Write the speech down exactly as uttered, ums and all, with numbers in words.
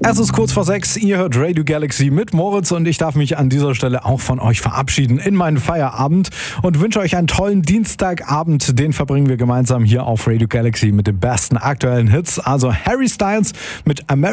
Es ist kurz vor sechs, ihr hört Radio Galaxy mit Moritz und ich darf mich an dieser Stelle auch von euch verabschieden in meinen Feierabend und wünsche euch einen tollen Dienstagabend. Den verbringen wir gemeinsam hier auf Radio Galaxy mit den besten aktuellen Hits. Also Harry Styles mit American